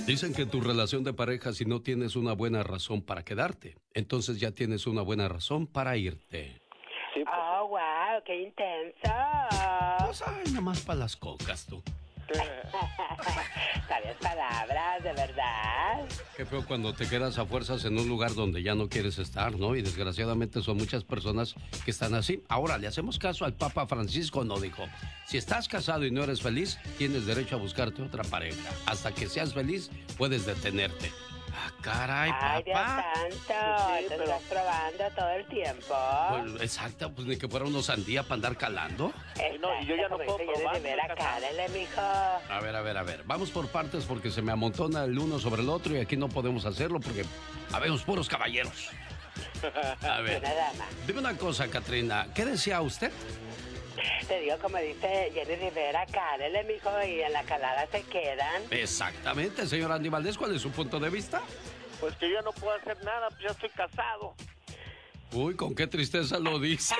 Dicen que en tu relación de pareja, si no tienes una buena razón para quedarte, entonces ya tienes una buena razón para irte. Sí, pues. Oh, wow, qué intenso. Pues ay, nada más para las cocas, tú. Sabias palabras, de verdad. Qué feo cuando te quedas a fuerzas en un lugar donde ya no quieres estar, ¿no? Y desgraciadamente son muchas personas que están así. Ahora, le hacemos caso al Papa Francisco, no dijo. Si estás casado y no eres feliz, tienes derecho a buscarte otra pareja. Hasta que seas feliz, puedes detenerte. Ah, caray, papá. Ay, Dios santo, te estás probando todo el tiempo. Pues, exacto, pues ni que fuera unos sandía para andar calando. No, y yo ya no puedo probar. Mijo. A ver. Vamos por partes porque se me amontona el uno sobre el otro y aquí no podemos hacerlo porque habemos puros caballeros. A ver, dime una cosa, Catrina. ¿Qué decía usted? Te digo, como dice Jenny Rivera, cálele, mijo, y en la calada se quedan. Exactamente, señor Andy Valdés, ¿cuál es su punto de vista? Pues que yo no puedo hacer nada, pues ya estoy casado. Uy, con qué tristeza lo dice.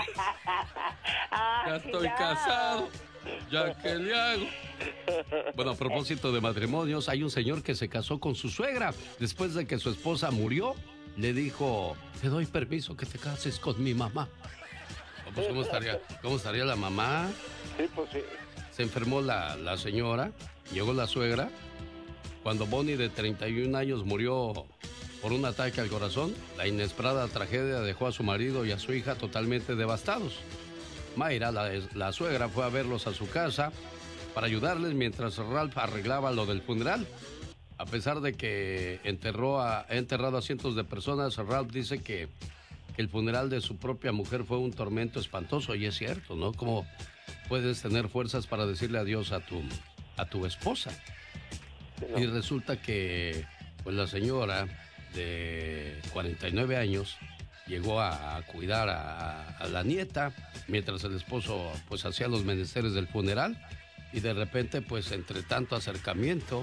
Ya estoy casado. ¿Ya qué le hago? Bueno, a propósito de matrimonios, hay un señor que se casó con su suegra. Después de que su esposa murió, le dijo, te doy permiso que te cases con mi mamá. Pues, ¿cómo estaría la mamá? Sí, pues sí. Se enfermó la señora, llegó la suegra. Cuando Bonnie, de 31 años, murió por un ataque al corazón, la inesperada tragedia dejó a su marido y a su hija totalmente devastados. Mayra, la suegra, fue a verlos a su casa para ayudarles mientras Ralph arreglaba lo del funeral. A pesar de que ha enterrado a cientos de personas, Ralph dice que el funeral de su propia mujer fue un tormento espantoso, y es cierto, ¿no? ¿Cómo puedes tener fuerzas para decirle adiós a tu esposa? No. Y resulta que pues la señora de 49 años llegó a cuidar a la nieta mientras el esposo pues hacía los menesteres del funeral, y de repente pues entre tanto acercamiento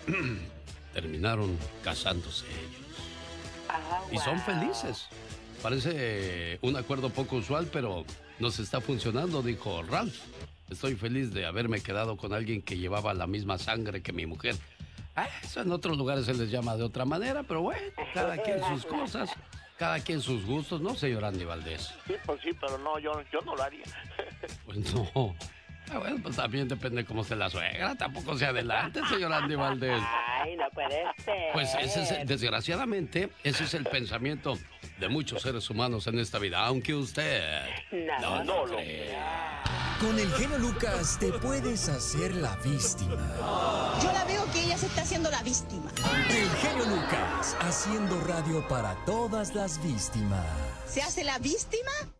terminaron casándose ellos. Y son felices. Parece un acuerdo poco usual, pero nos está funcionando, dijo Ralph. Estoy feliz de haberme quedado con alguien que llevaba la misma sangre que mi mujer. Eso en otros lugares se les llama de otra manera, pero bueno, cada quien sus cosas, cada quien sus gustos, ¿no, señor Andy Valdés? Sí, pues sí, pero no, yo no lo haría. Pues no. Bueno, pues también depende cómo esté la suegra. Tampoco se adelante, señor Andy Valdés. Ay, no puede ser. Pues desgraciadamente, ese es el pensamiento de muchos seres humanos en esta vida, aunque usted no lo crea. Con el genio Lucas te puedes hacer la víctima. Yo la veo que ella se está haciendo la víctima. El genio Lucas, haciendo radio para todas las víctimas. ¿Se hace la víctima?